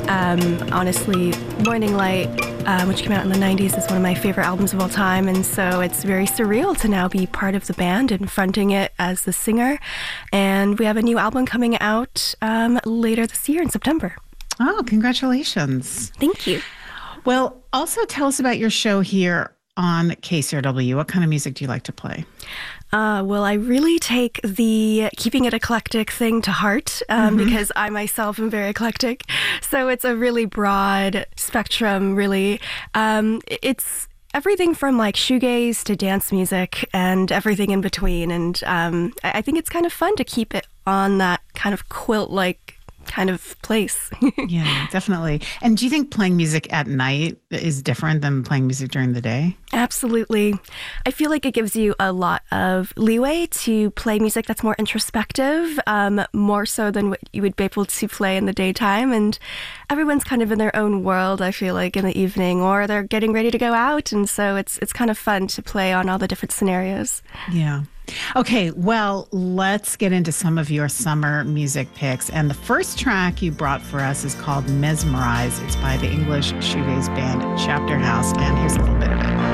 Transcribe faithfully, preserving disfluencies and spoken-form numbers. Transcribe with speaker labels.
Speaker 1: Um, honestly, Morning Light, uh, which came out in the nineties, is one of my favorite albums of all time, and so it's very surreal to now be part of the band and fronting it as the singer. And we have a new album coming out um, later this year in September.
Speaker 2: Oh, congratulations.
Speaker 1: Thank you.
Speaker 2: Well, also tell us about your show here on K C R W. What kind of music do you like to play?
Speaker 1: Uh, well, I really take the keeping it eclectic thing to heart um,
Speaker 2: Mm-hmm.
Speaker 1: because I myself am very eclectic. So it's a really broad spectrum, really. Um, it's everything from like shoegaze to dance music and everything in between. And um, I I think it's kind of fun to keep it on that kind of quilt-like kind of place.
Speaker 2: Yeah, definitely. And do you think playing music at night is different than playing music during the day?
Speaker 1: Absolutely. I feel like it gives you a lot of leeway to play music that's more introspective, um, more so than what you would be able to play in the daytime. And everyone's kind of in their own world, I feel like, in the evening, or they're getting ready to go out. And so it's it's kind of fun to play on all the different scenarios.
Speaker 2: Yeah. Okay, well, let's get into some of your summer music picks. And the first track you brought for us is called Mesmerize. It's by the English shoegaze band Chapter House. And here's a little bit of it.